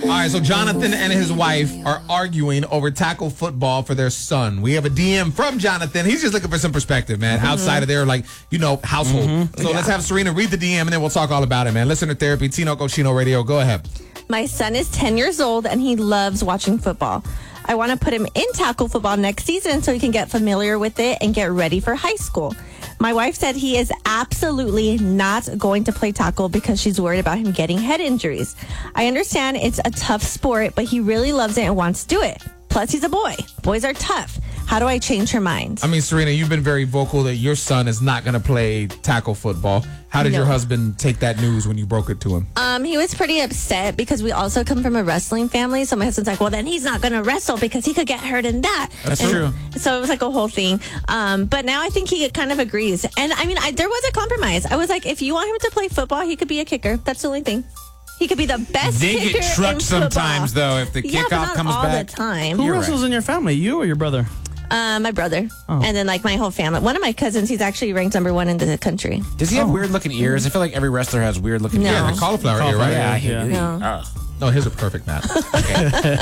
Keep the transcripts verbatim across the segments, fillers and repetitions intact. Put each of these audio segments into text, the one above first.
All right, so Jonathan and his wife are arguing over tackle football for their son. We have a D M from Jonathan. He's just looking for some perspective, man, mm-hmm. outside of their, like, you know, household. Mm-hmm. So yeah. let's have Serena read the D M, and then we'll talk all about it, man. Listener Therapy, Tino Cochino Radio. Go ahead. My son is ten years old, and he loves watching football. I want to put him in tackle football next season so he can get familiar with it and get ready for high school. My wife said he is absolutely not going to play tackle because she's worried about him getting head injuries. I understand it's a tough sport, but he really loves it and wants to do it. Plus, he's a boy. Boys are tough. How do I change her mind? I mean, Serena, you've been very vocal that your son is not going to play tackle football. How did no. your husband take that news when you broke it to him? Um, he was pretty upset because we also come from a wrestling family. So my husband's like, well, then he's not going to wrestle because he could get hurt in that. That's and true. So it was like a whole thing. Um, but now I think he kind of agrees. And I mean, I, there was a compromise. I was like, if you want him to play football, he could be a kicker. That's the only thing. He could be the best they kicker get trucked sometimes, football. though, if the yeah, kickoff but not comes all back. the time. Who You're wrestles right. in your family, you or your brother? Uh, my brother. Oh. And then, like, my whole family. One of my cousins, he's actually ranked number one in the country. Does he have Oh. weird-looking ears? I feel like every wrestler has weird-looking No. ears. Yeah, the cauliflower ear, right? Yeah, I Yeah. hate it. No. Ugh. No, his are perfect, Matt. Okay.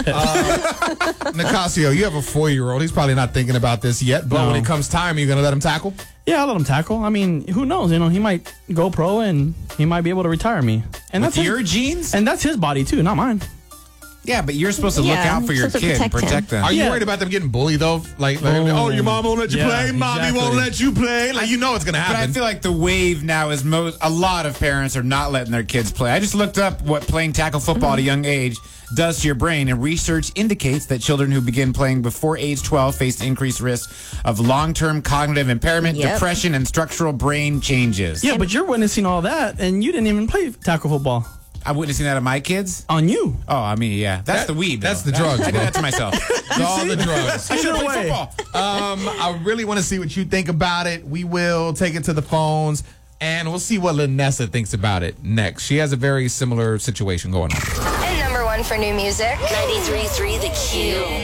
uh, Nicasio, you have a four-year-old. He's probably not thinking about this yet, but No. when it comes time, are you going to let him tackle? Yeah, I'll let him tackle. I mean, who knows? You know, he might go pro and he might be able to retire me. And With that's your his, genes? and that's his body too, not mine. Yeah, but you're supposed to look Yeah, out for your supposed to kid and protect protect him. them. Are you Yeah. worried about them getting bullied, though? Like, like Oh. oh, your mom won't let you Yeah, play? Mommy exactly. won't let you play? Like, you know it's going to But happen. I feel like the wave now is most a lot of parents are not letting their kids play. I just looked up what playing tackle football at a young age does to your brain, and research indicates that children who begin playing before age twelve face increased risk of long-term cognitive impairment, Yep. depression, and structural brain changes. Yeah, but you're witnessing all that, and you didn't even play tackle football. I'm witnessing that of my kids. On you. Oh, I mean, yeah, that's That- the weed. that's though. the drugs, I did bro. that to myself. It's all the drugs. I should have Either played way. football. Um, I really want to see what you think about it. We will take it to the phones, and we'll see what Lanessa thinks about it next. She has a very similar situation going on. And number one for new music. ninety-three point three The Q.